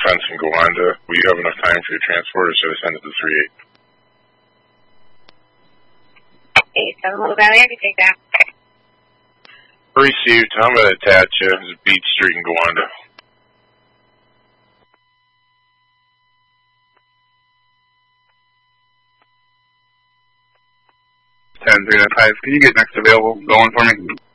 fence in Gowanda. Will you have enough time for your transport, or should I send it to 3-8? 8-7 Little Valley, I can take that. Received. I'm going to attach you. This is Beach Street in Gowanda. 10-395, can you get next available going for me?